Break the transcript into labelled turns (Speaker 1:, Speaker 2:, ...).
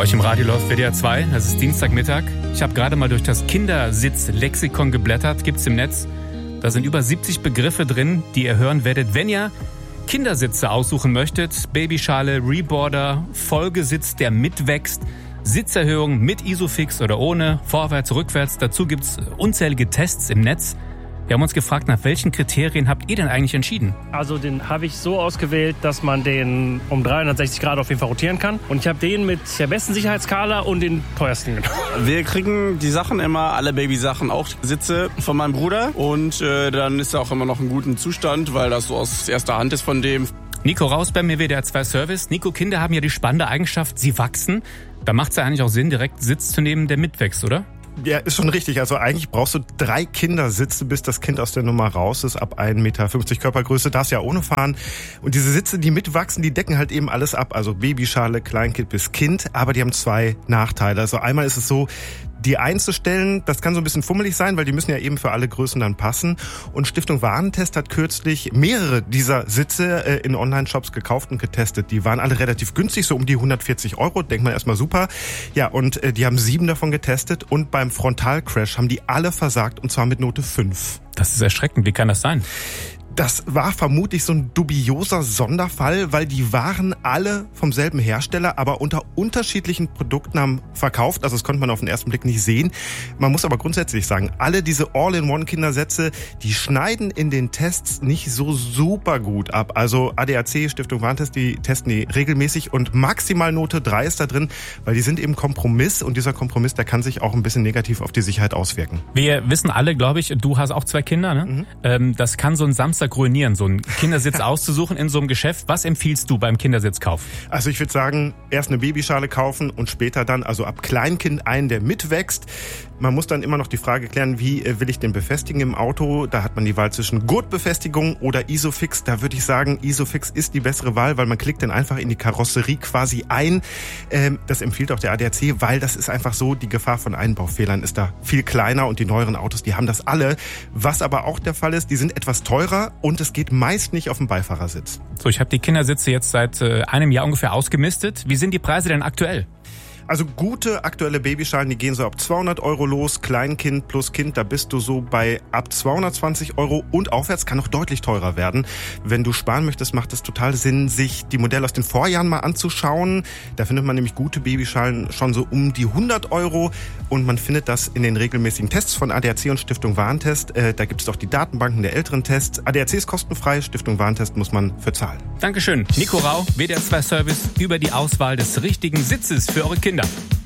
Speaker 1: euch im Radio läuft WDR 2, das ist Dienstagmittag. Ich habe gerade mal durch das Kindersitz-Lexikon geblättert, gibt's im Netz. Da sind über 70 Begriffe drin, die ihr hören werdet, wenn ihr Kindersitze aussuchen möchtet. Babyschale, Reboarder, Folgesitz, der mitwächst, Sitzerhöhung mit Isofix oder ohne, vorwärts, rückwärts. Dazu gibt's unzählige Tests im Netz. Wir haben uns gefragt, nach welchen Kriterien habt ihr denn eigentlich entschieden?
Speaker 2: Also den habe ich so ausgewählt, dass man den um 360 Grad auf jeden Fall rotieren kann. Und ich habe den mit der besten Sicherheitsskala und den teuersten genommen.
Speaker 3: Wir kriegen die Sachen immer, alle Babysachen, auch Sitze von meinem Bruder. Und dann ist er auch immer noch in gutem Zustand, weil das so aus erster Hand ist von dem.
Speaker 1: Nico Raus bei mir, WDR 2 Service. Nico, Kinder haben ja die spannende Eigenschaft, sie wachsen. Da macht es ja eigentlich auch Sinn, direkt Sitz zu nehmen, der mitwächst, oder?
Speaker 4: Ja, ist schon richtig. Also eigentlich brauchst du 3 Kindersitze, bis das Kind aus der Nummer raus ist. Ab 1,50 Meter Körpergröße darfst ja ohne fahren. Und diese Sitze, die mitwachsen, die decken halt eben alles ab. Also Babyschale, Kleinkind bis Kind. Aber die haben 2 Nachteile. Also einmal ist es so, die einzustellen, das kann so ein bisschen fummelig sein, weil die müssen ja eben für alle Größen dann passen. Und Stiftung Warentest hat kürzlich mehrere dieser Sitze in Online-Shops gekauft und getestet. Die waren alle relativ günstig, so um die 140 €. Denkt man erstmal super. Ja, und die haben 7 davon getestet und beim Frontalcrash haben die alle versagt und zwar mit Note 5.
Speaker 1: Das ist erschreckend. Wie kann das sein?
Speaker 4: Das war vermutlich so ein dubioser Sonderfall, weil die waren alle vom selben Hersteller, aber unter unterschiedlichen Produktnamen verkauft. Also das konnte man auf den ersten Blick nicht sehen. Man muss aber grundsätzlich sagen, alle diese All-in-One-Kindersätze, die schneiden in den Tests nicht so super gut ab. Also ADAC, Stiftung Warentest, die testen die regelmäßig und maximal Note 3 ist da drin, weil die sind eben Kompromiss und dieser Kompromiss, der kann sich auch ein bisschen negativ auf die Sicherheit auswirken.
Speaker 1: Wir wissen alle, glaube ich, du hast auch 2 Kinder, ne? Das kann so ein Samstag ruinieren, so einen Kindersitz auszusuchen in so einem Geschäft. Was empfiehlst du beim Kindersitzkauf?
Speaker 4: Also ich würde sagen, erst eine Babyschale kaufen und später dann, also ab Kleinkind einen, der mitwächst. Man muss dann immer noch die Frage klären, wie will ich den befestigen im Auto? Da hat man die Wahl zwischen Gurtbefestigung oder Isofix. Da würde ich sagen, Isofix ist die bessere Wahl, weil man klickt dann einfach in die Karosserie quasi ein. Das empfiehlt auch der ADAC, weil das ist einfach so, die Gefahr von Einbaufehlern ist da viel kleiner und die neueren Autos, die haben das alle. Was aber auch der Fall ist, die sind etwas teurer und es geht meist nicht auf den Beifahrersitz.
Speaker 1: So, ich habe die Kindersitze jetzt seit einem Jahr ungefähr ausgemistet. Wie sind die Preise denn aktuell?
Speaker 4: Also gute aktuelle Babyschalen, die gehen so ab 200 € los. Kleinkind plus Kind, da bist du so bei ab 220 € und aufwärts, kann noch deutlich teurer werden. Wenn du sparen möchtest, macht es total Sinn, sich die Modelle aus den Vorjahren mal anzuschauen. Da findet man nämlich gute Babyschalen schon so um die 100 € und man findet das in den regelmäßigen Tests von ADAC und Stiftung Warentest. Da gibt es auch die Datenbanken der älteren Tests. ADAC ist kostenfrei, Stiftung Warentest muss man für zahlen.
Speaker 1: Dankeschön. Nico Rau, WDR 2 Service, über die Auswahl des richtigen Sitzes für eure Kinder.